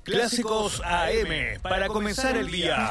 Clásicos AM para comenzar el día.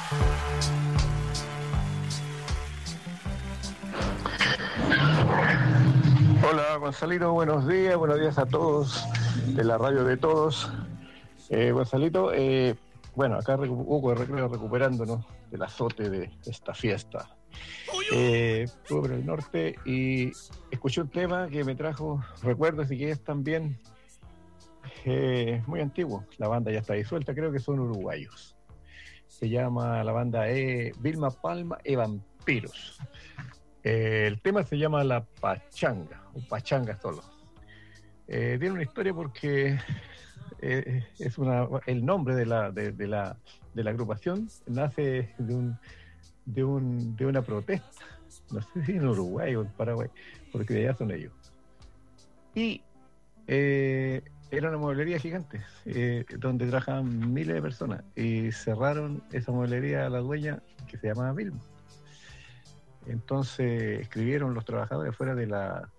Hola Gonzalito, buenos días a todos de la radio de todos. Gonzalito, acá Hugo de Recreo recuperándonos del azote de esta fiesta. Estuve por el norte y escuché un tema que me trajo recuerdos y que es también muy antiguo. La banda ya está disuelta, creo que son uruguayos. Se llama la banda Vilma Palma y Vampiros. El tema se llama La Pachanga, o Pachanga solo. Tiene una historia porque es el nombre de la agrupación nace de una protesta, no sé si en Uruguay o en Paraguay, porque de allá son ellos. Y era una mueblería gigante, donde trabajaban miles de personas, y cerraron esa mueblería a la dueña, que se llamaba Vilma. Entonces escribieron los trabajadores fuera de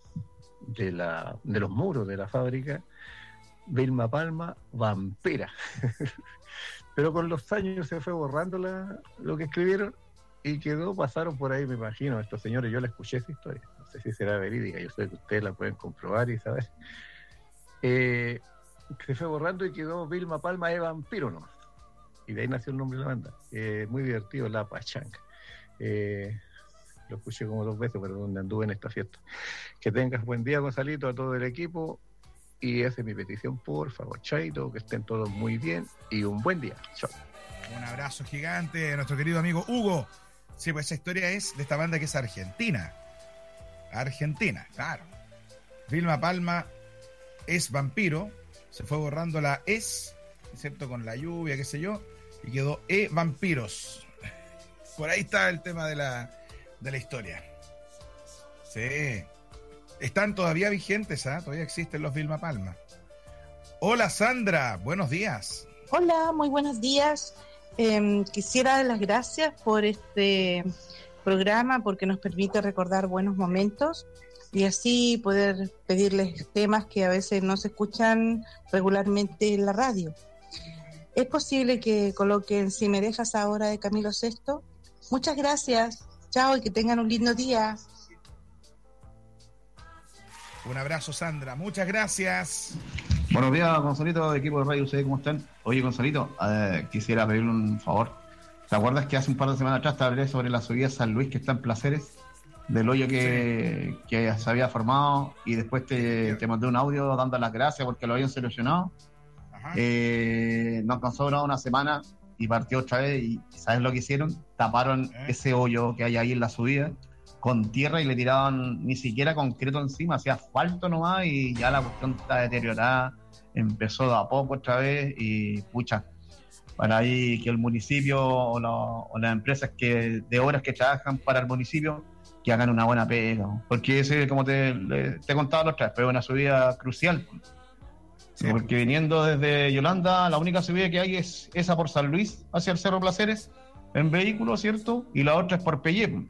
los muros de la fábrica, Vilma Palma, vampira. Pero con los años se fue borrando lo que escribieron y pasaron por ahí, me imagino, estos señores. Yo le escuché esa historia, no sé si será verídica, yo sé que ustedes la pueden comprobar y saber. Se fue borrando y quedó Vilma Palma de Vampiro nomás. Y de ahí nació el nombre de la banda. Muy divertido, La Pachanga. Lo escuché como 2 veces, pero donde anduve en esta fiesta. Que tengas buen día, Gonzalito, a todo el equipo. Y esa es mi petición, por favor, chaito, que estén todos muy bien y un buen día. Chao. Un abrazo gigante a nuestro querido amigo Hugo. Sí, pues esa historia es de esta banda que es argentina. Argentina, claro. Vilma Palma es vampiro. Se fue borrando la es, excepto con la lluvia, qué sé yo, y quedó vampiros. Por ahí está el tema de la historia. Sí. Están todavía vigentes, ¿ah? Todavía existen los Vilma Palma. Hola Sandra, buenos días. Hola, muy buenos días. Quisiera dar las gracias por este programa, porque nos permite recordar buenos momentos y así poder pedirles temas que a veces no se escuchan regularmente en la radio. ¿Es posible que coloquen Si me dejas ahora de Camilo VI? Muchas gracias. Chao y que tengan un lindo día. Un abrazo, Sandra. Muchas gracias. Buenos días, Gonzalito, de equipo de Radio UCD, ¿cómo están? Oye, Gonzalito, quisiera pedirle un favor. ¿Te acuerdas que hace un par de semanas atrás te hablé sobre la subida San Luis que está en Placeres? Del hoyo que se había formado, y después te mandé un audio dando las gracias porque lo habían solucionado. No alcanzó a durar una semana y partió otra vez, y ¿sabes lo que hicieron? Taparon ese hoyo que hay ahí en la subida con tierra y le tiraban ni siquiera concreto encima, hacía asfalto nomás, y ya la cuestión está deteriorada, empezó de a poco otra vez, y pucha, para ahí que el municipio o las empresas de obras que trabajan para el municipio, que hagan una buena pega, porque ese, como te he contado la otra vez, pero es una subida crucial, sí, porque viniendo desde Yolanda, la única subida que hay es esa por San Luis, hacia el Cerro Placeres, en vehículo, ¿cierto? Y la otra es por Pellé,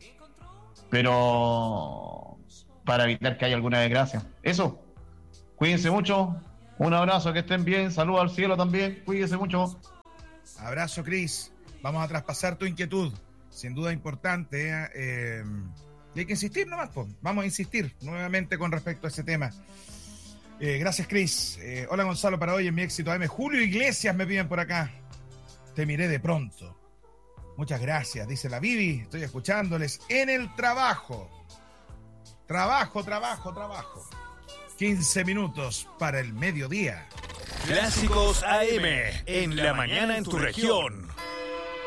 pero para evitar que haya alguna desgracia. Eso, cuídense mucho, un abrazo, que estén bien, saludos al cielo también, cuídense mucho. Abrazo, Cris. Vamos a traspasar tu inquietud, sin duda importante, y hay que insistir nomás, pues. Vamos a insistir nuevamente con respecto a ese tema. Gracias, Cris. Hola, Gonzalo, para hoy en Mi Éxito AM. Julio Iglesias me piden por acá. Te miré de pronto. Muchas gracias, dice la Vivi. Estoy escuchándoles en el trabajo. Trabajo. 15 minutos para el mediodía. Clásicos AM, en la mañana en tu región.